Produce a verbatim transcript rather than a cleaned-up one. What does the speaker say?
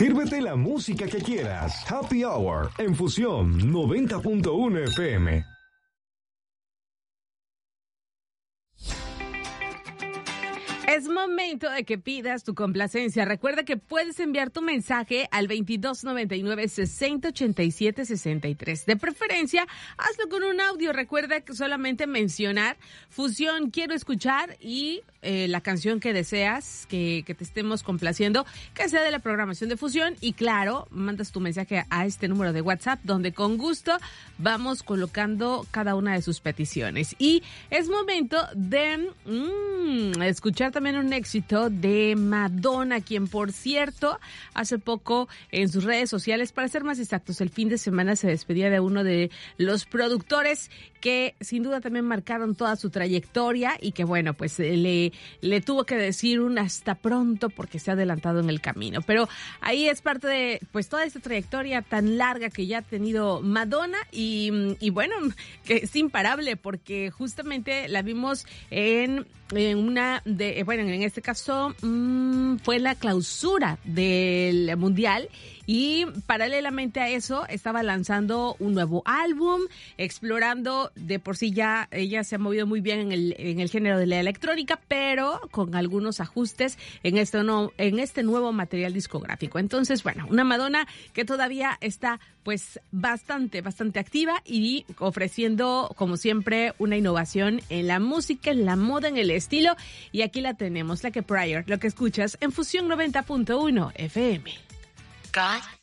Sírvete la música que quieras. Happy Hour en Fusión noventa punto uno F M. Es momento de que pidas tu complacencia. Recuerda que puedes enviar tu mensaje al veintidós noventa y nueve, sesenta ochenta y siete sesenta y tres. De preferencia, hazlo con un audio. Recuerda que solamente mencionar Fusión quiero escuchar y eh, la canción que deseas que, que te estemos complaciendo, que sea de la programación de Fusión. Y claro, mandas tu mensaje a este número de WhatsApp, donde con gusto vamos colocando cada una de sus peticiones. Y es momento de mmm, escuchar también un éxito de Madonna, quien por cierto hace poco en sus redes sociales, para ser más exactos, el fin de semana se despedía de uno de los productores que sin duda también marcaron toda su trayectoria y que bueno, pues le, le tuvo que decir un hasta pronto porque se ha adelantado en el camino. Pero ahí es parte de pues toda esta trayectoria tan larga que ya ha tenido Madonna y, y bueno, que es imparable porque justamente la vimos en, en una de, bueno, en este caso mmm, fue la clausura del Mundial. Y paralelamente a eso estaba lanzando un nuevo álbum, explorando, de por sí ya ella se ha movido muy bien en el, en el género de la electrónica, pero con algunos ajustes en este, no, en este nuevo material discográfico. Entonces, bueno, una Madonna que todavía está pues bastante, bastante activa y ofreciendo, como siempre, una innovación en la música, en la moda, en el estilo. Y aquí la tenemos, la que Prior, lo que escuchas en Fusión noventa punto uno F M. God